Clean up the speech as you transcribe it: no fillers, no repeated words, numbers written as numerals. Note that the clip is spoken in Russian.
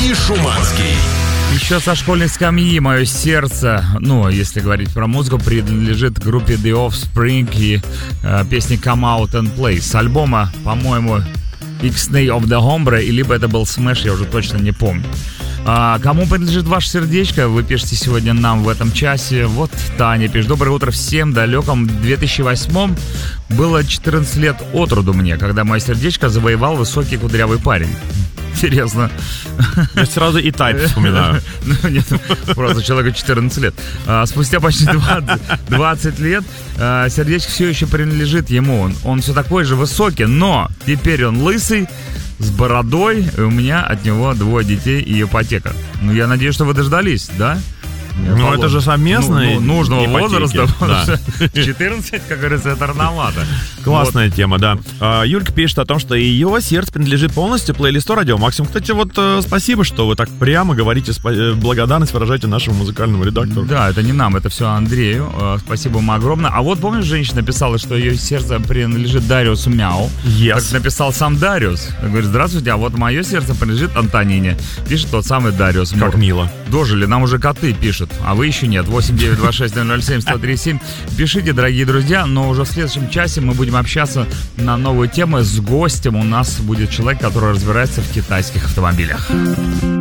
и Шуманский. Еще со школьной скамьи мое сердце, если говорить про музыку, принадлежит группе The Offspring и песне Come Out and Play. С альбома, по-моему, X-Nay of the Hombre, и либо это был Smash, я уже точно не помню. Кому принадлежит ваше сердечко? Вы пишете сегодня нам в этом часе. Вот Таня пишет: доброе утро всем. В далеком 2008-м было 14 лет от роду мне, когда мое сердечко завоевал высокий кудрявый парень. Интересно. Я сразу и Type вспоминаю. Нет, просто человеку 14 лет. Спустя почти 20 лет сердечко все еще принадлежит ему. Он все такой же высокий, но теперь он лысый, с бородой, и у меня от него 2 детей и ипотека. Я надеюсь, что вы дождались, да? Это же совместно. Нужного ипотеки. возраста. Да. 14, как говорится, это рановато. Классная тема, да. Юлька пишет о том, что ее сердце принадлежит полностью плейлисту Радио Максимум. Кстати, спасибо, что вы так прямо говорите, благодарность выражаете нашему музыкальному редактору. Да, это не нам, это все Андрею. Спасибо ему огромное. А вот помнишь, женщина написала, что ее сердце принадлежит Дариусу Мяу? Yes. Так написал сам Дариус. Говорит: здравствуйте, а вот мое сердце принадлежит Антонине. Пишет тот самый Дариус. Как мило. Дожили, нам уже коты пишут, а вы еще нет. 8-926-007-137. Пишите, дорогие друзья, но уже в следующем часе мы будем общаться на новую тему с гостем. У нас будет человек, который разбирается в китайских автомобилях.